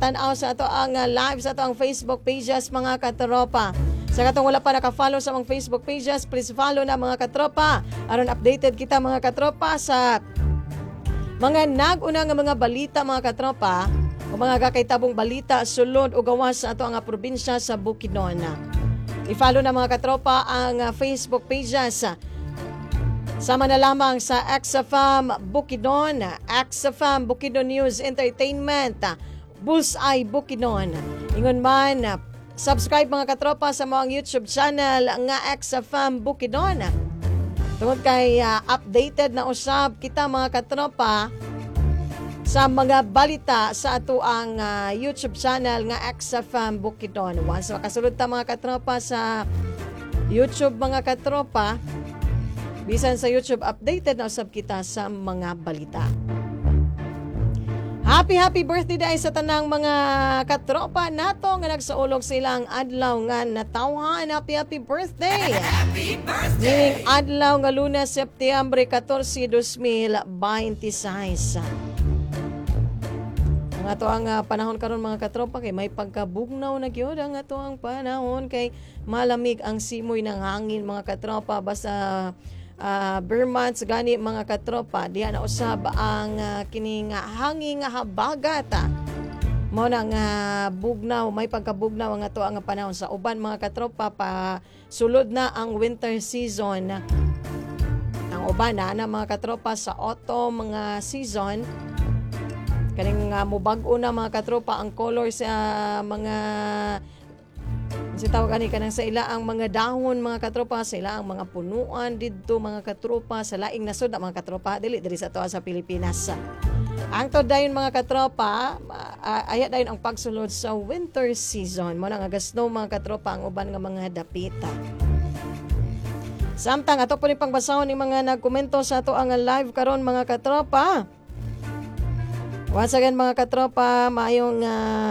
nakatanaw sa ato ang live sa ato ang Facebook pages mga katropa. Sa katong wala pa naka-follow sa mga Facebook pages, please follow na mga katropa. Aron updated kita mga katropa sa mga nag-una nga mga balita mga katropa o mga kakaitabong balita sulod o gawas sa ato ang probinsya sa Bukidnon. I-follow na mga katropa ang Facebook pages. Sama na lamang sa XFM Bukidnon, XFM Bukidnon News Entertainment, Bullseye Bukidnon. Ingon man, subscribe mga katropa sa mga YouTube channel nga XFM Bukidnon. Tungod kay updated na usab kita mga katropa sa mga balita sa ato ang YouTube channel nga XFM Bukidnon. Once makasulod ta mga katropa sa YouTube mga katropa, bisan sa YouTube updated na usab kita sa mga balita. Happy birthday day sa tanang mga katropa nato nga nagsaulog silang adlaw nga natawhan. Happy birthday! Happy birthday! Nining adlaw nga Lunes, Setyembre 14, 2026. Ang ato ang panahon karon mga katropa kay may pagkabugnaw na gyud ang ato ang panahon kay malamig ang simoy ng hangin mga katropa basta Vermonts gani mga katropa diha na usab ang kining hangin nga habagat mo nang bugnaw, may pagkabugnaw ang ato ang panahon sa uban mga katropa pa sulod na ang winter season. Ang uban na mga katropa sa autumn mga season kaning mubag-o na mga katropa ang color sa mga tawag ani kanang sa ila ang mga dahon mga katropa, sa ila ang mga punuan didto mga katropa sa laing nasod mga katropa dili sa to sa Pilipinas. Ang to dayon mga katropa aya dayon ang pagsulod sa winter season mo nang agasno mga katropa ang uban nga mga dapita. Samtang ato po ni pangbasahon ni mga nagkomento sa ato ang live karon mga katropa. Once again mga katropa, maayong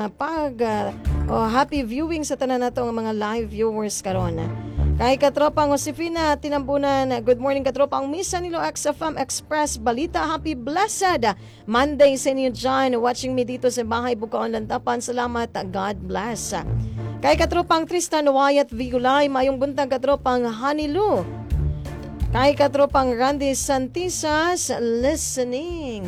happy viewing sa tanan nato ng mga live viewers karon. Kay katropa Josefina Tinambunan, good morning katropa ang misa nilo XFM Express Balita. Happy blessed Monday sa inyo John, watching me dito sa bahay Bukaon Lantapan. Salamat, God bless. Kay katropang Tristan Wyatt Vigulay, maayong buntag katropang Hanilu. Kay katropang Randy Santisas, listening.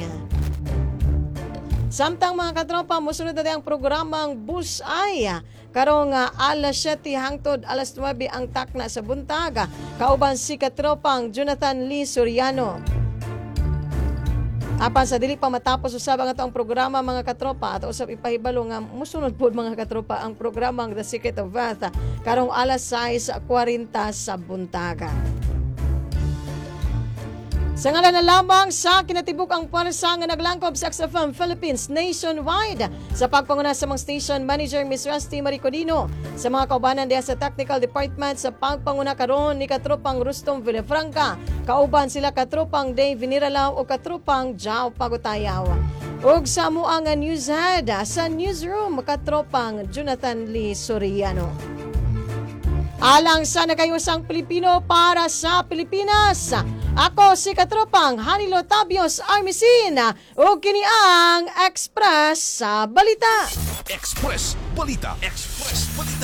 Samtang mga katropa, musunod na ang programang Bullseye. Karong alas 7 hangtod alas 9 ang takna sa buntaga. Kauban si katropang Jonathan Lee Soriano. Apan sa dili pa matapos usab ang atong programa mga katropa at usab ipahibalo nga musunod pod mga katropa ang programang The Secret of Wealth karong alas 6:40 sa buntaga. Sa ngalan na lamang sa kinatibuk ang pwersa nga naglangkob sa XFM Philippines nationwide sa pagpanguna sa mga station manager Miss Rusty Maricodino, sa mga kaubanan diha sa technical department sa pagpanguna karon ni katropang Rustom Villafranca, kauban sila katropang Dave Viniralaw o katropang Jao Pagutayaw. Ug sa amuang news head sa newsroom katropang Jonathan Lee Soriano. Alang sa nagayusang Pilipino para sa Pilipinas. Ako si katropang Hanilo Tabios Armicina o kini ang Express sa Balita. Express Balita. Express Balita.